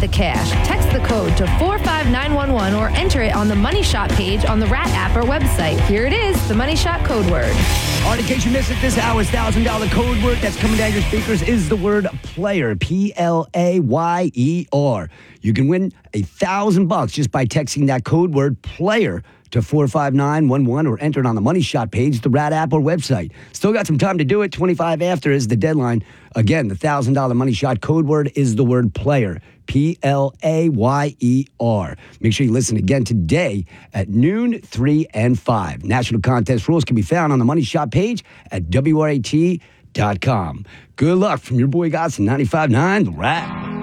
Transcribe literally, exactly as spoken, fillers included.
the cash. Text the code to four five nine one one or enter it on the Money Shot page on the Rat app or website. Here it is, the Money Shot code word. All right, in case you missed it, this hour's one thousand dollars code word that's coming down your speakers is the word player, P L A Y E R. You can win a thousand bucks just by texting that code word player to four five nine one one or enter it on the Money Shot page, the Rat app or website. Still got some time to do it. twenty-five after is the deadline. Again, the one thousand dollars Money Shot code word is the word player, P L A Y E R. Make sure you listen again today at noon, three, and five. National contest rules can be found on the Money Shot page at W R A T dot com. Good luck from your boy Godson, ninety-five point nine The Rat.